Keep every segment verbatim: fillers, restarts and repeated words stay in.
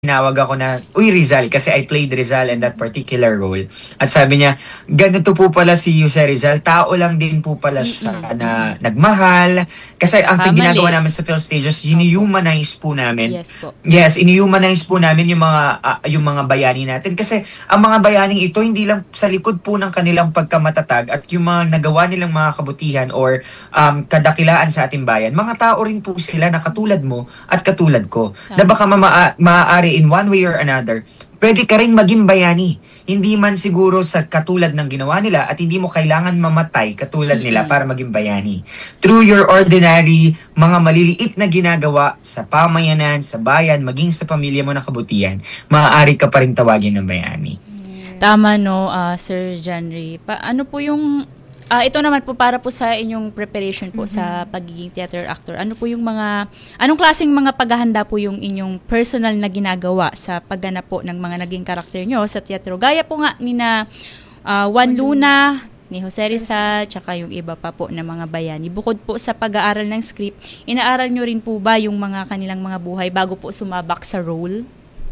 tinawag ako na, "Uy, Rizal," kasi I played Rizal in that particular role. At sabi niya, "Ganito po pala si Jose Rizal, tao lang din po pala Mm, siya na mm. nagmahal." Kasi ang tin ginagawa Nagkakamali. namin sa Phil Stages, Opo. ini-humanize po namin. Yes po. Yes, ini-humanize po namin yung mga ah, yung mga bayani natin. Kasi ang mga bayaning ito, hindi lang sa likod po ng kanilang pagkamatatag at yung mga nagawa nilang mga kabutihan or um, kadakilaan sa ating bayan, mga tao rin po sila na katulad mo at katulad ko. Na Tama. baka mamaa- maaari in one way or another, pwede ka rin maging bayani. Hindi man siguro sa katulad ng ginawa nila at hindi mo kailangan mamatay katulad nila Mm. para maging bayani. Through your ordinary, mga maliliit na ginagawa sa pamayanan, sa bayan, maging sa pamilya mo na kabutihan, maaari ka pa rin tawagin ng bayani. Tama no, ah, Sir Janry. Pa ano po yung ah, ito naman po para po sa inyong preparation po sa pagiging theater actor. Ano po yung mga anong klaseng mga paghahanda po yung inyong personal na ginagawa sa pagganap po ng mga naging karakter nyo sa teatro? Gaya po nga ni na ah, Juan Luna, ni Jose Rizal, tsaka yung iba pa po na mga bayani. Bukod po sa pag-aaral ng script, inaaral nyo rin po ba yung mga kanilang mga buhay bago po sumabak sa role?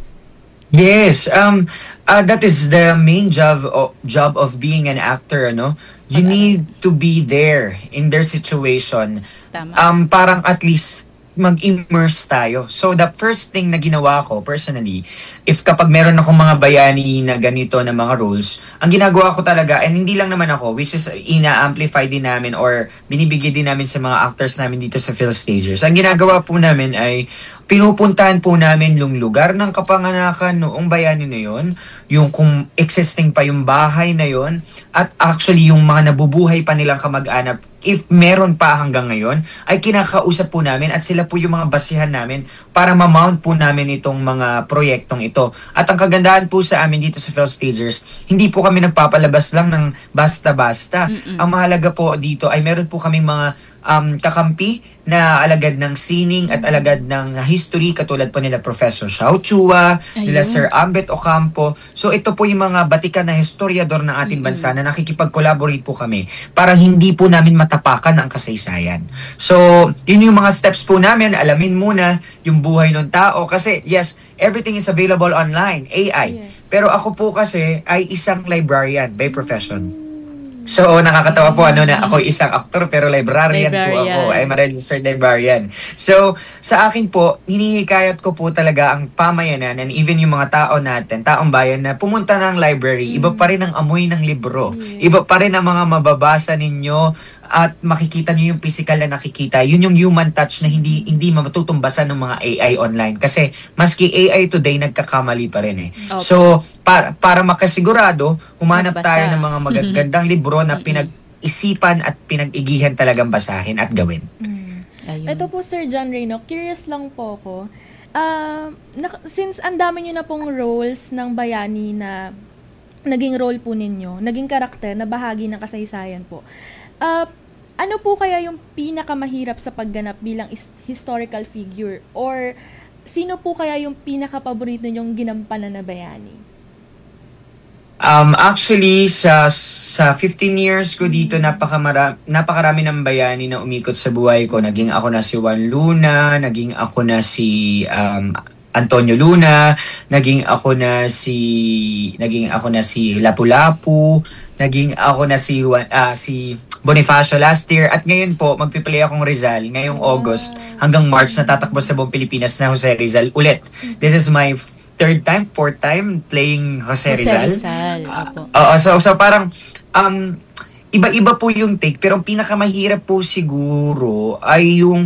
Yes, um, uh, that is the main job of, job of being an actor, ano? You Pag-aaral. need to be there in their situation. Tama. Um, parang at least mag-immerse tayo. So the first thing na ginawa ko personally, if kapag meron akong mga bayani na ganito na mga roles, ang ginagawa ko talaga, and hindi lang naman ako, which is ina-amplify din namin or binibigay din namin sa mga actors namin dito sa Phil Stagers. Ang ginagawa po namin ay pinupuntahan po namin yung lugar ng kapanganakan noong bayani na yon, yung kung existing pa yung bahay na yon, at actually yung mga nabubuhay pa nilang kamag-anak, if meron pa hanggang ngayon, ay kinakausap po namin at sila po yung mga basihan namin para ma-mount po namin itong mga proyektong ito. At ang kagandahan po sa amin dito sa Phil Stagers, hindi po kami nagpapalabas lang ng basta-basta. Mm-mm. Ang mahalaga po dito ay meron po kaming mga um, kakampi na alagad ng sining at alagad ng history katulad po nila Professor Xiao Chua, nila Ayun. Sir Ambet Ocampo. So ito po yung mga batikan na historiador ng ating Mm-mm. bansa na nakikipag-collaborate po kami para hindi po namin matapakan ang kasaysayan. So, yun yung mga steps po namin. Alamin muna yung buhay ng tao. Kasi, yes, everything is available online, A I. Yes. Pero ako po kasi ay isang librarian by profession. So, nakakatawa po ano na ako isang aktor pero librarian, po Librarian. ako. I'm a registered librarian. So, sa akin po, hinihikayat ko po talaga ang pamayanan and even yung mga tao natin, taong bayan na pumunta ng library, iba pa rin ang amoy ng libro. Iba pa rin ang mga mababasa ninyo at makikita niyo yung physical na nakikita. Yun yung human touch na hindi hindi matutumbasan ng mga A I online. Kasi maski A I today, nagkakamali pa rin eh. Opo. So, para, para makasigurado, humanap Magbasa. tayo ng mga magagandang libro na pinag-isipan at pinag-igihan talagang basahin at gawin. Ayun. Ito po, Sir John Reyno, curious lang po ako. Ah, nak- since ang dami nyo na pong roles ng bayani na naging role po ninyo, naging karakter na bahagi ng kasaysayan po, ah, ano po kaya yung pinakamahirap sa pagganap bilang is- historical figure? Or sino po kaya yung pinaka-paborito nyong ginampanan na bayani? Um, actually, sa sa fifteen years ko dito, napakamara, napakarami ng bayani na umikot sa buhay ko. Naging ako na si Juan Luna, naging ako na si um, Antonio Luna, naging ako na si naging ako na si Lapu-Lapu, naging ako na si Juan- ah, si Bonifacio last year, at ngayon po magpi-play akong Rizal ngayong August hanggang March na tatakbo sa buong Pilipinas na Jose Rizal ulit. This is my third time, fourth time playing Jose, Jose Rizal. Rizal. Opo. Oo, so, so parang um, iba-iba po yung take, pero ang pinakamahirap po siguro ay yung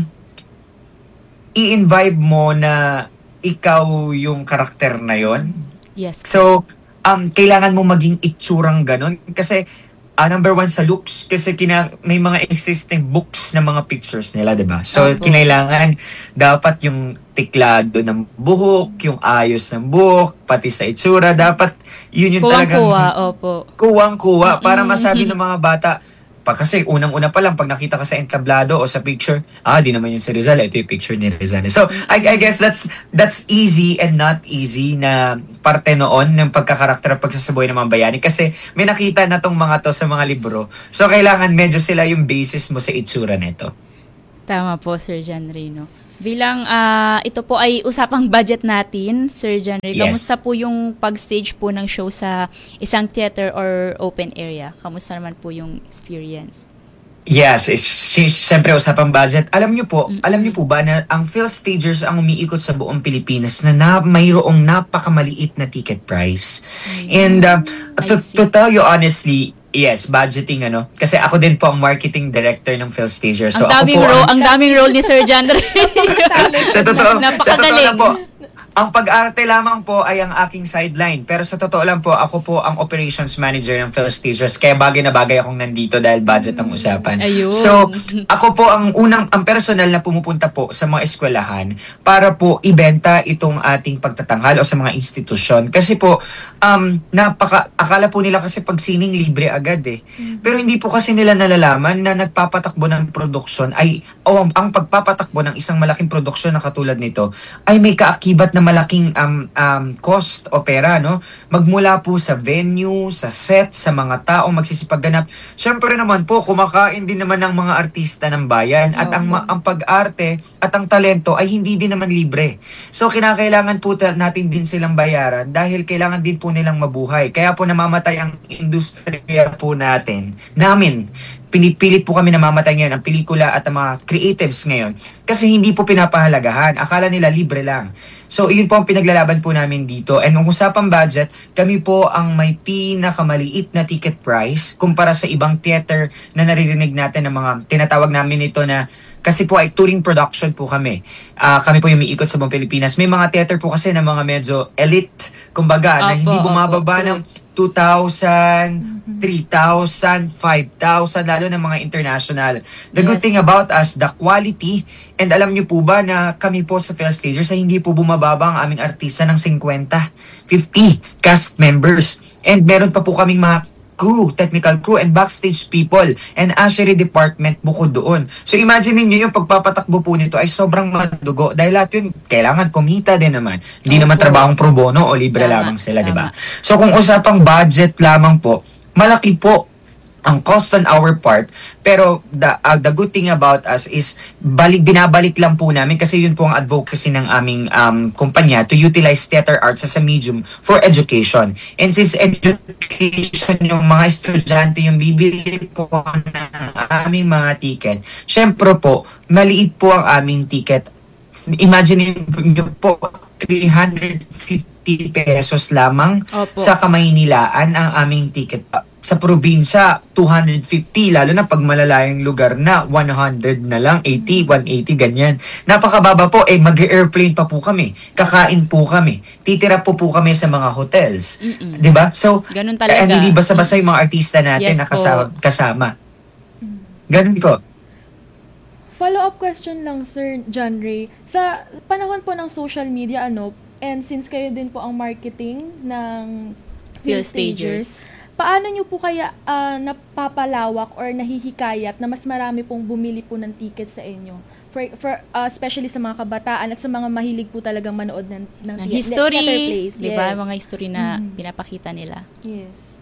i-invite mo na ikaw yung karakter na yon. Yes. So, um, kailangan mo maging itsurang ganun. Kasi, ah, number one sa looks, kasi kina, may mga existing books na mga pictures nila, di ba? So, Opo. kinailangan dapat yung tiklado ng buhok, yung ayos ng buhok, pati sa itsura, dapat yun yung talagang Kuwang-kuwa, opo. kuwang-kuwa para masabi ng mga bata. Pa, kasi unang-una pa lang, pag nakita ka sa entablado o sa picture, ah, di naman yun si Rizal, ito yung picture ni Rizal. So, I, I guess that's that's easy and not easy na parte noon ng pagkakarakter at pagsasabuhay ng mga bayani. Kasi may nakita na tong mga to sa mga libro. So, kailangan medyo sila yung basis mo sa itsura nito. Tama po, Sir John Reyno. Bilang ah, ito po ay usapang budget natin, Sir John Ray, Yes. kamusta po yung pag-stage po ng show sa isang theater or open area? Kamusta naman po yung experience? Yes, is- si- siyempre usapang budget. Alam niyo po, alam niyo po ba na ang PhilStagers ang umiikot sa buong Pilipinas na, na mayroong napakamaliit na ticket price. And uh, I to, see. to tell you honestly, yes, budgeting ano. Kasi ako din po ang marketing director ng PhilStagers. So ang ako daming po role, ang, ang daming role ni Sir John Ray. sa totoo, sa totoo Napakagaling. lang po, ang pag-arte lamang po ay ang aking sideline. Pero sa totoo lang po, ako po ang operations manager ng PhilStagers. Kaya bagay na bagay akong nandito dahil budget ang usapan. Ayun. So, ako po ang unang, ang personal na pumupunta po sa mga eskwelahan para po ibenta itong ating pagtatanghal o sa mga institusyon. Kasi po, um, napaka, akala po nila kasi pag sining libre agad eh. Pero hindi po kasi nila nalalaman na nagpapatakbo ng produksyon ay, o ang, ang pagpapatakbo ng isang malaking produksyon na katulad nito ay may kaakibat na malaking um, um, cost o pera, no? Magmula po sa venue, sa set, sa mga taong magsisipagganap. Siyempre naman po, kumakain din naman ng mga artista ng bayan at ang, ma- ang pag-arte at ang talento ay hindi din naman libre. So, kinakailangan po ta- natin din silang bayaran dahil kailangan din po nilang mabuhay. Kaya po namamatay ang industriya po natin, namin. Pinipilit po kami namamatay ngayon ang pelikula at ang mga creatives ngayon kasi hindi po pinapahalagahan. Akala nila libre lang. So, yun po ang pinaglalaban po namin dito. And kung usapang budget, kami po ang may pinakamaliit na ticket price kumpara sa ibang theater na naririnig natin ng mga tinatawag namin ito na kasi po ay touring production po kami. Ah, kami po yung umiikot sa buong Pilipinas. May mga theater po kasi na mga medyo elite, kumbaga, na Opo, hindi bumababa opo, ng two thousand, three thousand, five thousand, lalo ng mga international. The good Yes. thing about us, the quality, and alam niyo po ba na kami po sa PhilStagers ay hindi po bumababa ang aming artista ng fifty, fifty cast members. And meron pa po kaming mga crew, technical crew, and backstage people, and ushery department bukod doon. So imagine niyo yung pagpapatakbo po nito ay sobrang madugo dahil lahat yun kailangan kumita din naman. Hindi naman Opo. trabahong pro bono o libre Tama, lamang sila, di ba? tama. So kung usapang budget lamang po, malaki po ang cost on our part, pero the uh, the good thing about us is balik binabalik lang po namin kasi yun po ang advocacy ng aming um, kumpanya to utilize theater arts as a medium for education. And since education yung mga estudyante yung bibili po ng aming mga ticket, syempre po, maliit po ang aming ticket. Imagine nyo po, three hundred fifty pesos lamang Opo. sa Kamaynilaan ang aming ticket. Sa probinsya, two hundred fifty, lalo na pag malalayang lugar na, one hundred na lang, eighty, one eighty, ganyan. Napakababa po, eh mag-airplane pa po kami, kakain po kami, titira po po kami sa mga hotels. Mm-mm. 'Di ba? So, Ganun kaya talaga. hindi basta-basta yung mga artista natin Yes na po. kasama. kasama. Ganun po. Follow-up question lang, Sir John Ray. Sa panahon po ng social media, ano, and since kayo din po ang marketing ng PhilStagers, paano nyo po kaya ah, napapalawak or nahihikayat na mas marami pong bumili po ng ticket sa inyo? For, for, ah, especially sa mga kabataan at sa mga mahilig po talagang manood ng, ng, Ng thea- history, theater plays. di ba? Yes. Mga history na Mhm. pinapakita nila. Yes.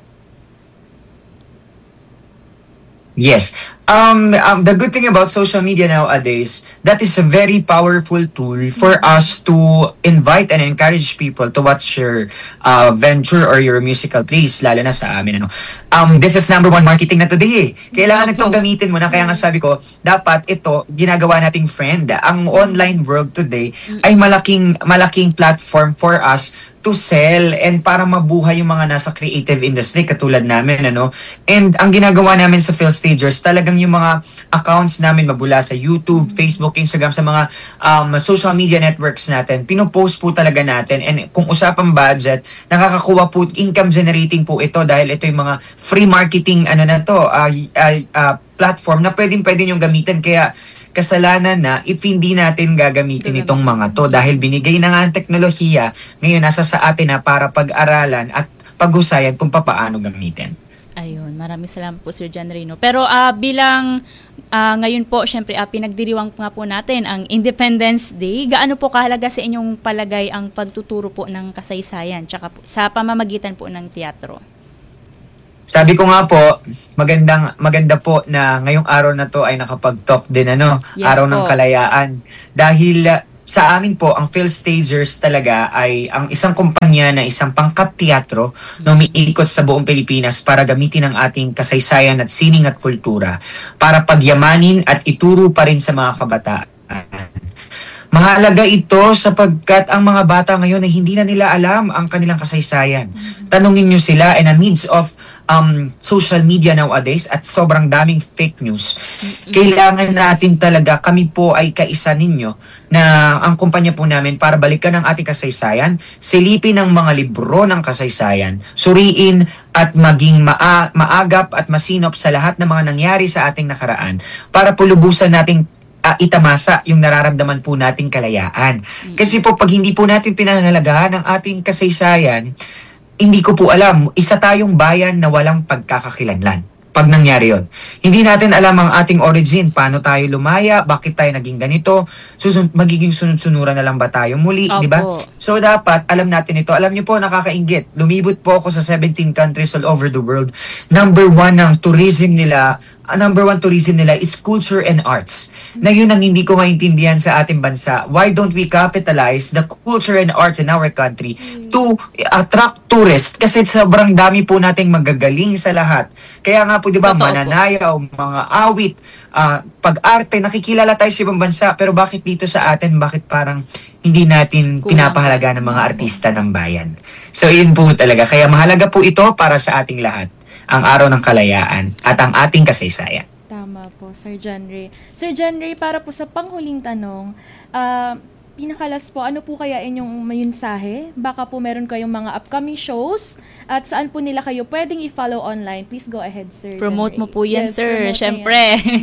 Yes. Um, um, the good thing about social media nowadays, that is a very powerful tool for us to invite and encourage people to watch your uh, venture or your musical plays, lalo na sa amin. Ano. Um, this is number one marketing na today. Eh. Kailangan itong gamitin mo na. Kaya nga sabi ko, dapat ito, ginagawa nating friend. Ang online world today ay malaking, malaking platform for us to sell and para mabuhay yung mga nasa creative industry katulad namin, ano. And ang ginagawa namin sa PhilStagers, talagang yung mga accounts namin mabula sa YouTube, Facebook, Instagram, sa mga um, social media networks natin, pinopost po talaga natin. And kung usapang budget, nakakakuha po, income generating po ito dahil ito yung mga free marketing, ano na to, uh, uh, uh, platform na pwedeng pwede yung gamitin. Kaya kasalanan na if hindi natin gagamitin Gagamitin. itong mga to dahil binigay na nga ang teknolohiya, ngayon nasa sa atin na para pag-aralan at pag-usayan kung paano gamitin. Ayun, maraming salamat po Sir John Reno. Pero ah, bilang ah, ngayon po, syempre ah, pinagdiriwang nga po natin ang Independence Day. Gaano po kahalaga sa inyong palagay ang pagtuturo po ng kasaysayan tsaka po, sa pamamagitan po ng teatro? Sabi ko nga po, magandang maganda po na ngayong araw na to ay nakapag-talk din ano, Yes araw ng po. kalayaan. Dahil uh, sa amin po, ang PhilStagers talaga ay ang isang kumpanya na isang pangkat teatro na umiikot sa buong Pilipinas para gamitin ang ating kasaysayan at sining at kultura para pagyamanin at ituro pa rin sa mga kabataan. Mahalaga ito sapagkat ang mga bata ngayon ay hindi na nila alam ang kanilang kasaysayan. Tanungin nyo sila in the midst of um, social media nowadays at sobrang daming fake news. Kailangan natin talaga, kami po ay kaisa ninyo na ang kumpanya po namin para balikan ang ating kasaysayan, silipin ang mga libro ng kasaysayan, suriin at maging maa- maagap at masinop sa lahat ng mga nangyari sa ating nakaraan para pulubusan nating uh, itamasa yung nararamdaman po nating kalayaan. Kasi po pag hindi po natin pinangalagahan ang ating kasaysayan, hindi ko po alam, isa tayong bayan na walang pagkakakilanlan pag nangyari yon. Hindi natin alam ang ating origin, paano tayo lumaya, bakit tayo naging ganito, susun- magiging sunod-sunuran na lang ba tayo muli, Opo. di ba? So dapat alam natin ito. Alam niyo po, nakakainggit. Lumibot po ako sa seventeen countries all over the world. Number one ng tourism nila, uh, number one tourism nila is culture and arts. Na yun ang hindi ko maintindihan sa ating bansa. Why don't we capitalize the culture and arts in our country to attract tourists? Kasi sobrang dami po nating magagaling sa lahat. Kaya nga po, di ba, Totoo po. mananayaw, mga awit, ah, pag-arte, nakikilala tayo sa ibang bansa. Pero bakit dito sa atin, bakit parang hindi natin Kulang. pinapahalaga ng mga artista ng bayan? So, yun po talaga. Kaya mahalaga po ito para sa ating lahat. Ang araw ng kalayaan at ang ating kasaysayan. Tama po, Sir John Ray. Sir John Ray, para po sa panghuling tanong, ah, pinakalas po, ano po kaya inyong mensahe? Baka po meron kayong mga upcoming shows at saan po nila kayo pwedeng i-follow online? Please go ahead, Sir John Promote Ray. mo po yan, Yes, sir. promote na Siyempre.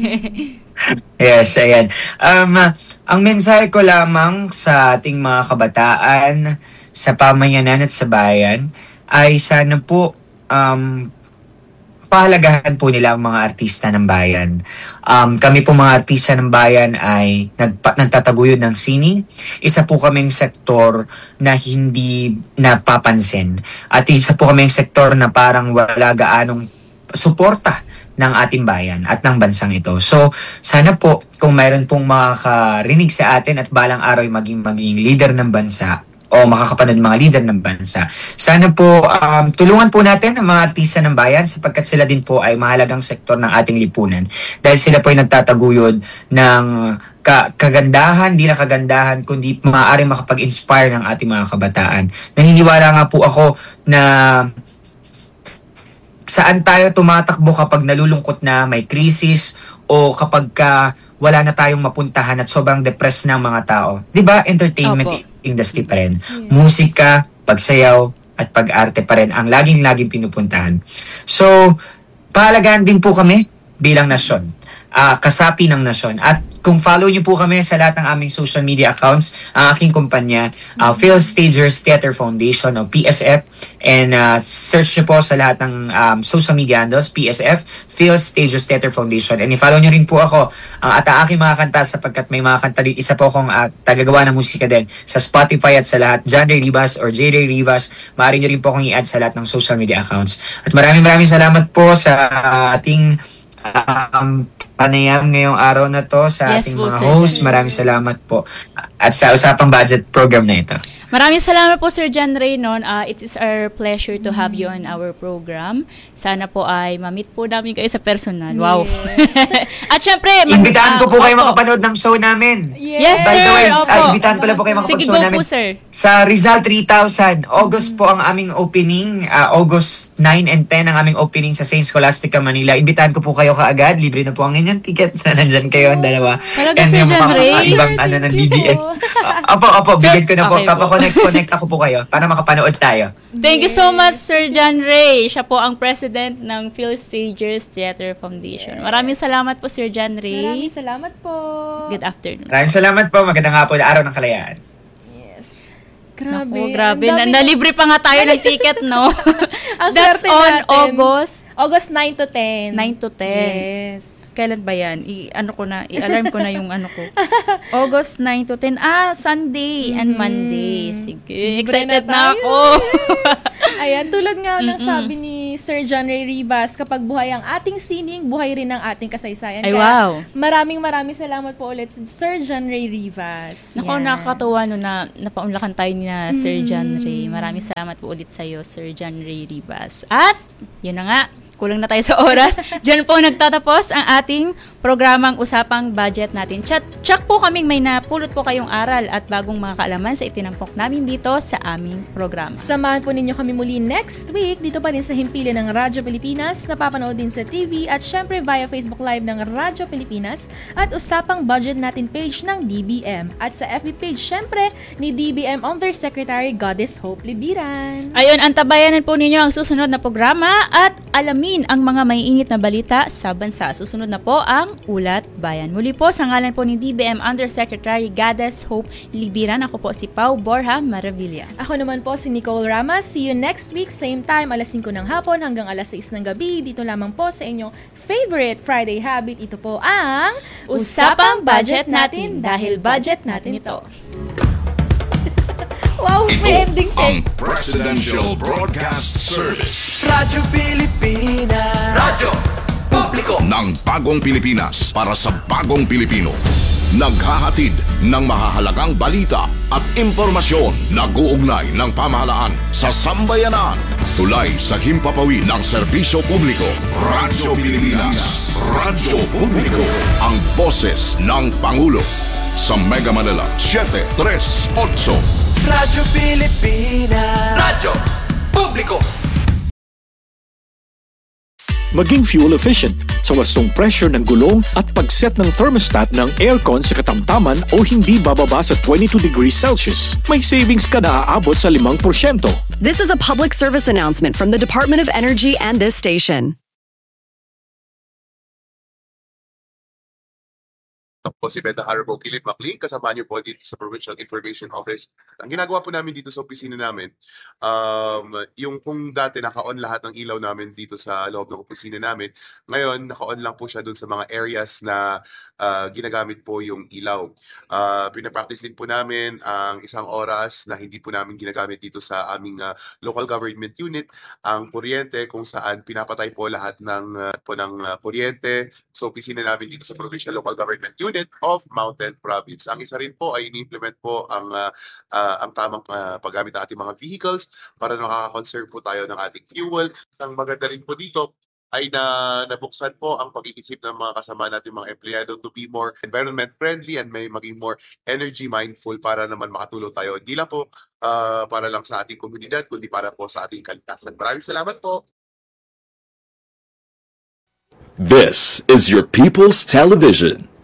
Yes, ayan. Um, ang mensahe ko lamang sa ating mga kabataan, sa pamayanan at sa bayan, ay sana po um, pahalagahan po nila ang mga artista ng bayan. Um, kami po mga artista ng bayan ay nagpa- nagtataguyod ng sining. Isa po kaming sektor na hindi napapansin. At isa po kaming sektor na parang wala gaanong suporta ng ating bayan at ng bansang ito. So, sana po kung mayroon pong makakarinig sa atin at balang araw ay maging maging leader ng bansa o makakapanood mga leader ng bansa. Sana po um, tulungan po natin ang mga artista ng bayan sapagkat sila din po ay mahalagang sektor ng ating lipunan. Dahil sila po ay nagtataguyod ng ka- kagandahan, di na kagandahan, kundi maaaring makapag-inspire ng ating mga kabataan. Naniniwala nga po ako na saan tayo tumatakbo kapag nalulungkot na, may krisis, o kapag ka wala na tayong mapuntahan at sobrang depressed na ang mga tao. Di ba? Entertainment Opo. industry pa rin. Musika, pagsayaw, at pag-arte pa rin ang laging-laging pinupuntahan. So, pahalagahan din po kami bilang nasyon. Ah, kasapi ng nasyon. At kung follow niyo po kami sa lahat ng aming social media accounts, ang aking kumpanya, uh, PhilStagers Theater Foundation o P S F, and uh, search niyo po sa lahat ng um, social media handles, P S F, PhilStagers Theater Foundation. And i-follow niyo rin po ako uh, at ang aking mga kanta sapagkat may mga kanta din, isa po akong uh, tagagawa ng musika din sa Spotify at sa lahat, John Ray Rivas or J Ray Rivas. Maaari niyo rin po akong i-add sa lahat ng social media accounts. At maraming maraming salamat po sa ating um, panayam ngayong araw na to sa Yes ating po, mga Sir host. John. Maraming salamat po. At sa usapang budget program na ito. Maraming salamat po, Sir John Ray. Non. Uh, it is our pleasure to have you on our program. Sana po ay ma-meet po namin kayo sa personal. Wow. At syempre, mag- Imbitahan ko po ah, kayo opo. makapanood ng show namin. Yes, By sir. the way, Opo. ah, imbitahan ko lang po kayo Sige, makapag-show go namin. po, sir. Sa Rizal three thousand, August po ang aming opening, ah, August nine and ten ang aming opening sa Saint Scholastica, Manila. Imbitahan ko po kayo kaagad, libre na po ang inyong ticket na nandyan kayo ang dalawa. Talaga, And Sir yung John mga Ray? ibang ano ng D B N. you. Ah, Opo, opo, Sir, bigyan ko na po. okay po. Papakonect, connect ako po kayo para makapanood tayo. Thank you so much, Sir John Ray. Siya po ang president ng PhilStagers Theater Foundation. Maraming salamat po, Sir John Ray. Maraming salamat po. Good afternoon. Maraming salamat po. Magandang hapon, araw ng kalayaan. Yes. Grabe. Naku, grabe. Ang Na, dami nalibre pa nga tayo ng ticket, no? Ang That's swerte on natin. August August nine to ten. nine to ten. Yes. Kailan ba yan? I, ano ko na, i-alarm ko na yung ano ko. August nine to ten. Ah, Sunday and Monday. Sige. Libre Excited na na tayo. ako. Ayan, tulad nga ng Mm-mm. sabi ni Sir John Ray Rivas, kapag buhay ang ating sining, buhay rin ang ating kasaysayan. Ay, Kaya, wow. maraming maraming salamat po ulit Sir John Ray Rivas. Nako, Yan. nakakatuwa no na napaunlakan tayo ni na Sir John Ray. Maraming salamat po ulit sa iyo, Sir John Ray Rivas. At, yun na nga, kulang na tayo sa oras. Diyan po nagtatapos ang ating programang Usapang Budget natin. Chat, check po kaming may napulot po kayong aral at bagong mga kaalaman sa itinampok namin dito sa aming programa. Samahan po ninyo kami muli next week dito pa rin sa himpilan ng Radyo Pilipinas, napapanood din sa T V at syempre via Facebook Live ng Radyo Pilipinas at Usapang Budget natin page ng D B M at sa F B page syempre ni D B M Undersecretary Goddess Hope Libiran. Ayun, antabayanan po ninyo ang susunod na programa at alamin ang mga maiinit na balita sa bansa. Susunod na po ang Ulat Bayan. Muli po sa ngalan po ni D B M Undersecretary Goddess Hope Libiran, ako po si Pau Borja Maravilla. Ako naman po si Nicole Ramos. See you next week, same time, alas singko ng hapon hanggang alas sais ng gabi. Dito lamang po sa inyong favorite Friday habit. Ito po ang Usapang Budget natin dahil budget natin ito. Wow, may ending Ang cake. Presidential Broadcast Service Radyo Pilipinas. Radyo Publiko ng Bagong Pilipinas para sa Bagong Pilipino. Naghahatid ng mahahalagang balita at impormasyon na guugnay ng pamahalaan sa sambayanan. Tulay sa himpapawid ng serbisyo publiko. Radyo Pilipinas. Radyo Publiko. Ang boses ng Pangulo. Sa Mega Manila, seven three eight. Radyo Pilipinas. Radyo Publiko. Maging fuel efficient sa wastong pressure ng gulong at pag-set ng thermostat ng aircon sa katamtaman o hindi bababa sa twenty-two degrees Celsius. May savings ka na aabot sa five percent. This is a public service announcement from the Department of Energy and this station. Po si Beta Harbo Kilip Maclean, kasama niyo po dito sa Provincial Information Office. Ang ginagawa po namin dito sa opisina namin, um, yung kung dati naka-on lahat ng ilaw namin dito sa loob ng opisina namin, ngayon naka-on lang po siya dun sa mga areas na uh, ginagamit po yung ilaw. Uh, pinapractice din po namin ang isang oras na hindi po namin ginagamit dito sa aming uh, local government unit, ang kuryente kung saan pinapatay po lahat ng, uh, po ng uh, kuryente sa opisina namin dito sa Provincial Local Government Unit of Mountain Province. Ang isa rin po ay ini-implement po ang uh, uh, ang tamang uh, paggamit ng ating mga vehicles para nakaka-conserve po tayo ng ating fuel. Ang maganda rin po dito ay na nabuksan po ang pag-iisip ng mga kasama natin mga empleyado to be more environment friendly and may maging more energy mindful para naman makatulong tayo. Hindi lang po uh, para lang sa ating komunidad, kundi para po sa ating kalikasan. Maraming salamat po. This is your People's Television,